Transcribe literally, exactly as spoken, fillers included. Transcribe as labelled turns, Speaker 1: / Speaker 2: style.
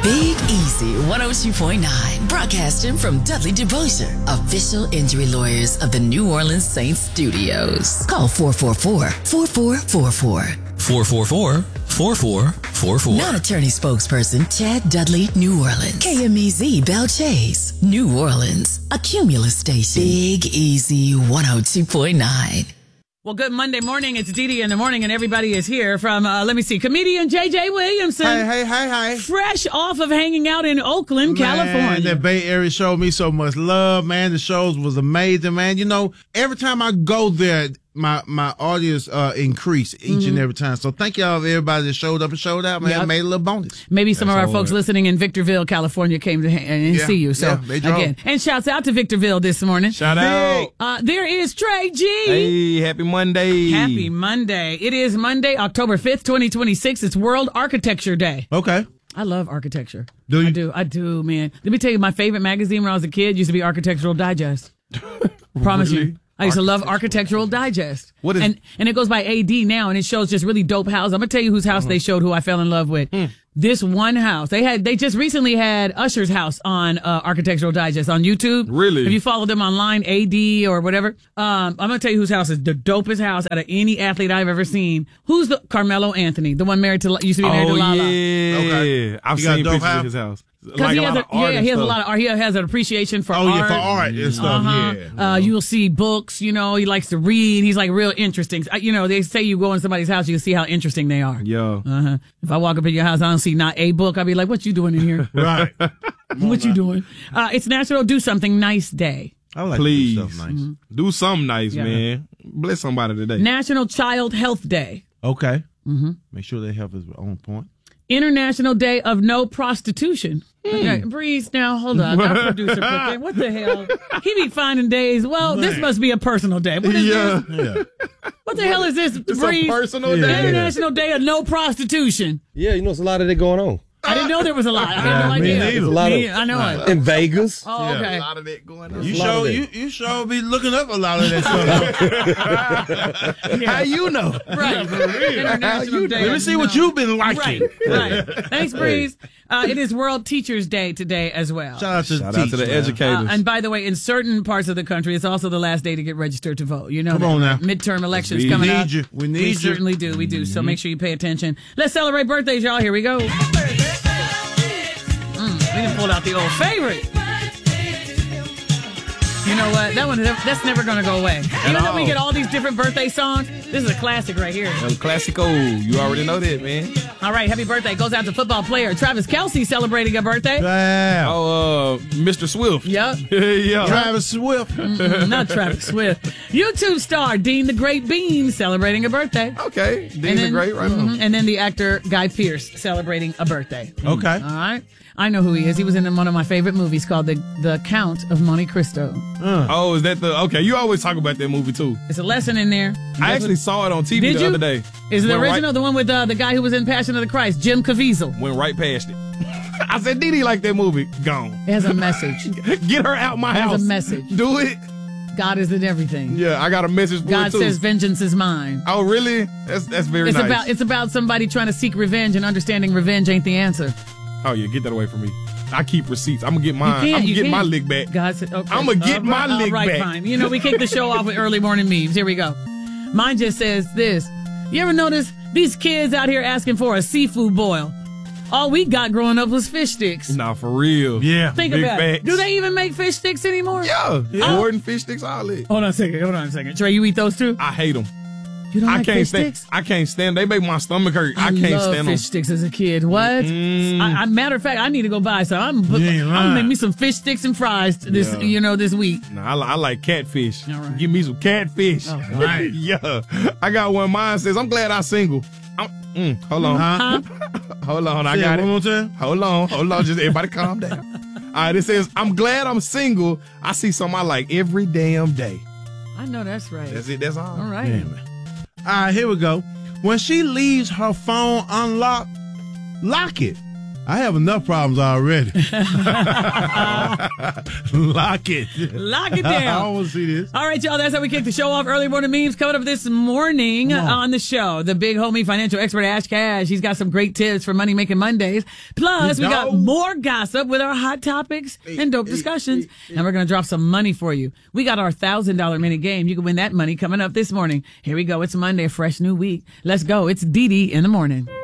Speaker 1: Big Easy one oh two point nine, broadcasting from Dudley DeBosier, official injury lawyers of the New Orleans Saints studios. Call four four four, four four four four.
Speaker 2: four four four, four four four four.
Speaker 1: Non-attorney spokesperson Chad Dudley, New Orleans. K M E Z Bell Chase, New Orleans. A Cumulus station. Big Easy one oh two point nine.
Speaker 3: Well, good Monday morning. It's Dee Dee in the morning, and everybody is here from, uh, let me see, comedian J J Williamson.
Speaker 4: Hey, hey, hey, hey.
Speaker 3: Fresh off of hanging out in Oakland,
Speaker 4: man,
Speaker 3: California.
Speaker 4: That Bay Area showed me so much love, man. The shows was amazing, man. You know, every time I go there, my my audience uh, increase each mm-hmm. and every time. So thank y'all, everybody that showed up and showed out, man. Yep. Made a little bonus.
Speaker 3: Maybe some
Speaker 4: That's
Speaker 3: of our folks
Speaker 4: right.
Speaker 3: listening in Victorville, California came to ha- and
Speaker 4: yeah,
Speaker 3: see you. So,
Speaker 4: yeah, they drove.
Speaker 3: again, and shouts out to Victorville this morning.
Speaker 5: Shout out.
Speaker 3: Uh, there is Trey G.
Speaker 5: Hey, happy Monday.
Speaker 3: Happy Monday. It is Monday, October fifth, twenty twenty-six. It's World Architecture Day.
Speaker 4: Okay.
Speaker 3: I love architecture.
Speaker 4: Do you?
Speaker 3: I do. I do, man. Let me tell you, my favorite magazine when I was a kid used to be Architectural Digest. Promise
Speaker 5: Really?
Speaker 3: you. I used to love Architectural Digest.
Speaker 5: What is-
Speaker 3: and and it goes by A D now, and it shows just really dope houses. I'm gonna tell you whose house uh-huh. they showed, who I fell in love with. Mm. This one house they had. They just recently had Usher's house on uh, Architectural Digest on YouTube.
Speaker 5: Really?
Speaker 3: If you follow them online, A D or whatever. Um, I'm gonna tell you whose house is the dopest house out of any athlete I've ever seen. Who's the Carmelo Anthony, the one married to used to be married
Speaker 5: oh,
Speaker 3: to Lala?
Speaker 5: Yeah.
Speaker 4: Okay.
Speaker 5: I've
Speaker 4: You got
Speaker 5: seen
Speaker 4: dope
Speaker 5: pictures
Speaker 4: house?
Speaker 5: of his house.
Speaker 3: Because
Speaker 5: Like
Speaker 3: he
Speaker 5: a
Speaker 3: has
Speaker 5: lot
Speaker 3: a,
Speaker 5: of art
Speaker 3: yeah,
Speaker 5: and
Speaker 3: he has
Speaker 5: stuff.
Speaker 3: a lot of art. He has an appreciation for
Speaker 4: Oh,
Speaker 3: art.
Speaker 4: yeah, for art and stuff,
Speaker 3: Uh-huh.
Speaker 4: yeah.
Speaker 3: Uh, you'll see books, you know, he likes to read. He's like real interesting. I- You know, they say you go in somebody's house, you see how interesting they are.
Speaker 5: Yo.
Speaker 3: Uh-huh. If I walk up in your house, I don't see not a book, I'll be like, what you doing in here?
Speaker 4: Right.
Speaker 3: What you doing? Uh, it's National Do Something Nice Day.
Speaker 4: I like
Speaker 5: Please.
Speaker 4: to do stuff nice.
Speaker 3: Mm-hmm.
Speaker 5: Do something nice,
Speaker 3: Yeah.
Speaker 5: man. Bless somebody today.
Speaker 3: National Child Health Day.
Speaker 4: Okay.
Speaker 3: Mm-hmm.
Speaker 4: Make sure their health is on point.
Speaker 3: International Day of No Prostitution. Okay, Breeze, now, hold on. Our producer put that. What the hell? He be finding days. Well, this
Speaker 4: Man.
Speaker 3: must be a personal day. What is
Speaker 5: Yeah.
Speaker 3: this?
Speaker 4: Yeah.
Speaker 3: What the hell is this,
Speaker 5: It's
Speaker 3: Breeze?
Speaker 5: a personal
Speaker 4: Yeah.
Speaker 5: day.
Speaker 3: International Day of No Prostitution.
Speaker 6: Yeah, you know, there's a lot of that going on.
Speaker 3: I didn't know there was a lot. I had no
Speaker 4: Yeah, me
Speaker 3: idea.
Speaker 4: neither.
Speaker 6: There's a lot
Speaker 3: Me-
Speaker 6: of
Speaker 3: I know it.
Speaker 6: in Vegas.
Speaker 3: Oh,
Speaker 4: Yeah,
Speaker 3: okay.
Speaker 5: A lot of that going on.
Speaker 4: You
Speaker 6: a lot
Speaker 4: show
Speaker 6: of
Speaker 4: you
Speaker 6: that.
Speaker 4: you sure be looking up a lot of that stuff.
Speaker 5: How you know?
Speaker 3: Right. International Day.
Speaker 4: Let me
Speaker 3: of
Speaker 4: see what
Speaker 3: No-
Speaker 4: you've been liking.
Speaker 3: Right. Right. Thanks, Breeze. Uh, it is World Teachers Day today as well.
Speaker 4: Shout out to
Speaker 5: Shout
Speaker 4: the
Speaker 5: out to the
Speaker 4: teachers, man.
Speaker 5: educators.
Speaker 3: Uh, and by the way, in certain parts of the country, it's also the last day to get registered to vote. You know,
Speaker 4: Come
Speaker 3: that,
Speaker 4: on
Speaker 3: right?
Speaker 4: now.
Speaker 3: Midterm elections
Speaker 5: We
Speaker 3: coming
Speaker 4: need
Speaker 3: up.
Speaker 4: you. We need
Speaker 3: We
Speaker 4: you.
Speaker 3: certainly do. We do. So make sure you pay attention. Let's celebrate birthdays, y'all. Here we go. Mm, we done pulled out the old favorite. You know what? That one, that's never going to go away. Even though we
Speaker 5: all.
Speaker 3: get all these different birthday songs, this is a classic right here.
Speaker 5: El Clasico. You already know that, man.
Speaker 3: All right, happy birthday goes out to football player Travis Kelce celebrating a birthday.
Speaker 4: Wow.
Speaker 5: Oh, uh, Mister Swift.
Speaker 3: Yep.
Speaker 5: yeah.
Speaker 4: Travis Swift.
Speaker 3: Mm, not Travis Swift. YouTube star Dean the Great Bean celebrating a birthday.
Speaker 5: Okay. Dean
Speaker 3: And
Speaker 5: the
Speaker 3: then-
Speaker 5: Great, right on.
Speaker 3: mhm, and then the actor Guy Pearce celebrating a birthday.
Speaker 4: Okay.
Speaker 3: All right. I know who he is. He was in one of my favorite movies called The The Count of Monte Cristo.
Speaker 5: Oh, is that the... Okay, you always talk about that movie, too.
Speaker 3: It's a lesson in there.
Speaker 5: I actually saw it on T V
Speaker 3: Did
Speaker 5: the
Speaker 3: you?
Speaker 5: other day.
Speaker 3: Is it the
Speaker 5: Went right-
Speaker 3: original, the one with uh, the guy who was in Passion of the Christ, Jim Caviezel?
Speaker 5: Went right past it. I said, Dee Dee like that movie. Gone.
Speaker 3: It has a message.
Speaker 5: Get her out my
Speaker 3: It has
Speaker 5: house.
Speaker 3: a message.
Speaker 5: Do it.
Speaker 3: God is in everything.
Speaker 5: Yeah, I got a message for
Speaker 3: God
Speaker 5: it, too.
Speaker 3: says vengeance is mine.
Speaker 5: Oh, really? That's that's very
Speaker 3: It's
Speaker 5: nice.
Speaker 3: about it's about somebody trying to seek revenge and understanding revenge ain't the answer.
Speaker 5: Oh, yeah, get that away from me. I keep receipts. I'm going to get mine.
Speaker 3: You
Speaker 5: I'm
Speaker 3: can't,
Speaker 5: going to
Speaker 3: you
Speaker 5: get
Speaker 3: can't.
Speaker 5: my lick back.
Speaker 3: God said, okay.
Speaker 5: I'ma get
Speaker 3: All
Speaker 5: my
Speaker 3: right,
Speaker 5: lick
Speaker 3: all right,
Speaker 5: back.
Speaker 3: Fine. You know, we kick the show off with early morning memes. Here we go. Mine just says this. You ever notice these kids out here asking for a seafood boil? All we got growing up was fish sticks.
Speaker 5: Nah, for real.
Speaker 4: Yeah.
Speaker 3: Think
Speaker 5: big
Speaker 3: about it.
Speaker 5: facts.
Speaker 3: Do they even make fish sticks anymore?
Speaker 5: Yeah.
Speaker 4: Yeah.
Speaker 5: Gordon fish sticks, all it.
Speaker 3: Hold on a second. Hold on a second. Trey, you eat those too?
Speaker 5: I hate them.
Speaker 3: You don't
Speaker 5: I
Speaker 3: like
Speaker 5: can't
Speaker 3: fish
Speaker 5: stand.
Speaker 3: sticks?
Speaker 5: I can't stand. They make my stomach hurt. I,
Speaker 3: I
Speaker 5: can't
Speaker 3: love
Speaker 5: stand
Speaker 3: fish
Speaker 5: them.
Speaker 3: sticks as a kid. What?
Speaker 5: Mm.
Speaker 3: I, I, matter of fact, I need to go buy some. I'm, put,
Speaker 4: You ain't
Speaker 3: I'm gonna
Speaker 4: lying.
Speaker 3: make me some fish sticks and fries this,
Speaker 5: Yeah.
Speaker 3: you know, this week.
Speaker 5: Nah, I, li- I like catfish.
Speaker 3: All right.
Speaker 5: Give me some catfish.
Speaker 3: Oh, right.
Speaker 5: yeah. I got one. Mine says, "I'm glad I'm single." I'm, mm, hold on.
Speaker 4: Huh?
Speaker 5: Hold on. I
Speaker 4: Say
Speaker 5: got
Speaker 4: it
Speaker 5: it.
Speaker 4: one more time.
Speaker 5: Hold on. Hold on. Just everybody calm down. All right. It says, "I'm glad I'm single. I see something I like every damn day."
Speaker 3: I know that's right.
Speaker 5: That's it. That's all.
Speaker 3: All right.
Speaker 4: Damn it. All right, here we go. When she leaves her phone unlocked, lock it. I have enough problems already. Lock it.
Speaker 3: Lock it
Speaker 4: I
Speaker 3: down.
Speaker 4: don't want to see this.
Speaker 3: All right, y'all. That's how we kick the show off. Early morning memes coming up this morning on. on the show. The big homie financial expert Ash Cash. He's got some great tips for Money Making Mondays. Plus, we got more gossip with our hot topics and dope discussions. And we're going to drop some money for you. We got our one thousand dollars minute game. You can win that money coming up this morning. Here we go. It's Monday, a fresh new week. Let's go. It's Dee Dee in the morning.